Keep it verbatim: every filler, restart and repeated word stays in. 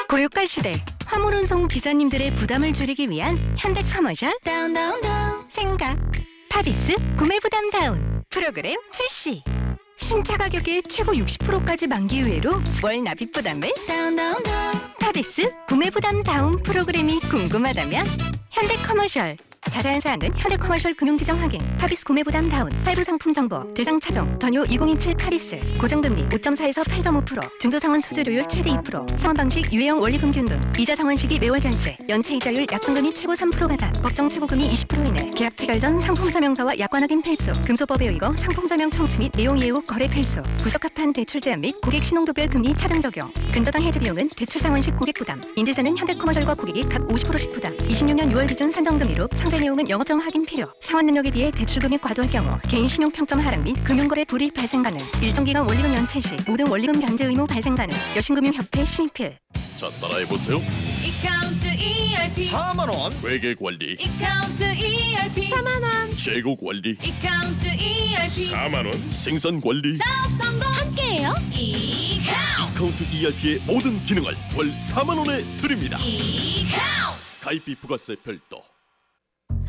고유가 시대 화물 운송 기사님들의 부담을 줄이기 위한 현대커머셜 다운 다운 다운 생각 파비스 구매 부담 다운 프로그램 출시. 신차 가격의 최고 육십 퍼센트까지 만기 후회로 월 납입 부담을 다운 다운 다운 파비스 구매 부담 다운 프로그램이 궁금하다면 현대커머셜. 자세한 사항은 현대커머셜 금융지정 확인, 파비스 구매부담 다운, 할부 상품 정보, 대상 차종, 더뉴 이천이십칠 파비스, 고정금리 오 점 사에서 팔 점 오 퍼센트, 중도상환 수수료율 최대 이 퍼센트, 상환방식 유예형 원리금 균등, 이자 상환시기 매월 결제, 연체 이자율 약정금리 최고 삼 퍼센트 가산, 법정 최고금리 이십 퍼센트 이내, 계약 체결 전 상품 설명서와 약관 확인 필수, 금소법에 의거 상품 설명 청취 및 내용 이해 후 거래 필수, 부적합한 대출 제한 및 고객 신용도별 금리 차등 적용, 근저당 해지 비용은 대출 상환식 고객 부담, 인지세는 현대커머셜과 고객이 각 오십 퍼센트씩 부담, 이십육 년 유월 기준 산정금리로 상세 내용은 영업점 확인 필요, 상환 능력에 비해 대출 금액 과도할 경우 개인 신용 평점 하락 및 금융거래 불이익 발생 가능, 일정 기간 원리금 연체 시 모든 원리금 변제 의무 발생 가능, 여신금융협회 신입필. 자, 따라해보세요. 이카운트 이알피 사만 원, 회계관리, 이카운트 이알피 사만 원 재고관리, 이카운트 이알피 사만 원, 생산관리, 사업 성공 함께해요. 이카운트 카운트 이알피의 모든 기능을 월 사만 원에 드립니다. 이카운트 가입비 부가세 별도.